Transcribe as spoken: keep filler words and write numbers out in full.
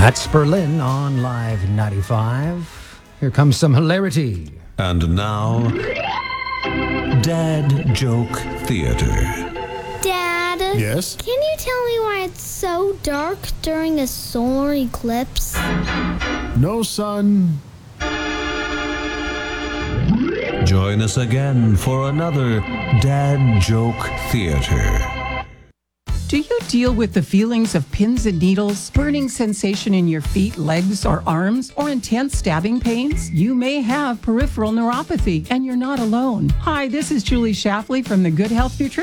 That's Berlin on Live ninety-five. Here comes some hilarity. And now, Dad Joke Theater. Dad? Yes? Can you tell me why it's so dark during a solar eclipse? No, son. Join us again for another Dad Joke Theater. Do you deal with the feelings of pins and needles, burning sensation in your feet, legs, or arms, or intense stabbing pains? You may have peripheral neuropathy, and you're not alone. Hi, this is Julie Shafley from the Good Health Nutrition